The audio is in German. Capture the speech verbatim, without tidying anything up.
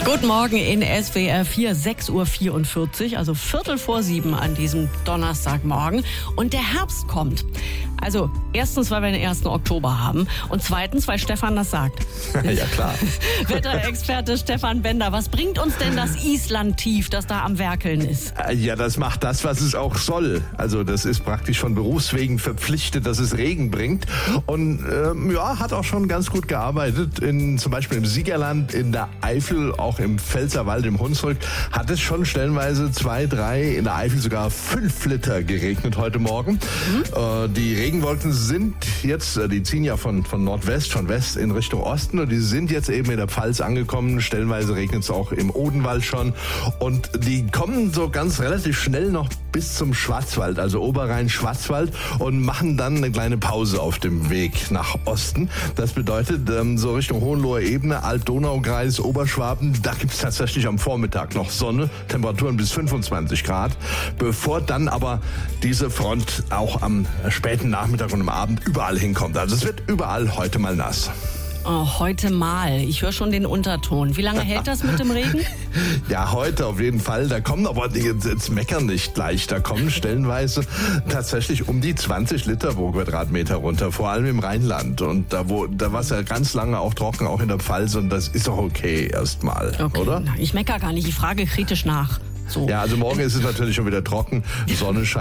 Guten Morgen in S W R vier, sechs Uhr vierundvierzig, also Viertel vor sieben an diesem Donnerstagmorgen. Und der Herbst kommt. Also erstens, weil wir den ersten Oktober haben und zweitens, weil Stefan das sagt. Ja, klar. Wetterexperte Stefan Bender, was bringt uns denn das Island-Tief, das da am Werkeln ist? Ja, das macht das, was es auch soll. Also das ist praktisch von Berufswegen verpflichtet, dass es Regen bringt. Und ähm, ja, hat auch schon ganz gut gearbeitet. In, zum Beispiel im Siegerland, in der Eifel, auch im Pfälzerwald, im Hunsrück, hat es schon stellenweise zwei, drei, in der Eifel sogar fünf Liter geregnet heute Morgen. Mhm. Äh, die Regenwolken sind jetzt, die ziehen ja von, von Nordwest, von West in Richtung Osten und die sind jetzt eben in der Pfalz angekommen. Stellenweise regnet es auch im Odenwald schon und die kommen so ganz relativ schnell noch bis zum Schwarzwald, also Oberrhein-Schwarzwald und machen dann eine kleine Pause auf dem Weg nach Osten. Das bedeutet, so Richtung Hohenloher Ebene, Alt-Donau-Kreis, Oberschwaben, da gibt es tatsächlich am Vormittag noch Sonne, Temperaturen bis fünfundzwanzig Grad, bevor dann aber diese Front auch am späten Nachmittag und am Abend überall hinkommt. Also es wird überall heute mal nass. Oh, heute mal. Ich höre schon den Unterton. Wie lange hält das mit dem Regen? Ja, heute auf jeden Fall. Da kommen aber, jetzt, jetzt meckern nicht gleich, da kommen stellenweise tatsächlich um die zwanzig Liter pro Quadratmeter runter, vor allem im Rheinland. Und da, wo, da war es ja ganz lange auch trocken, auch in der Pfalz und das ist auch okay erstmal, okay, oder? Na, ich meckere gar nicht, ich frage kritisch nach. So. Ja, also morgen ist es natürlich schon wieder trocken, Sonne scheint.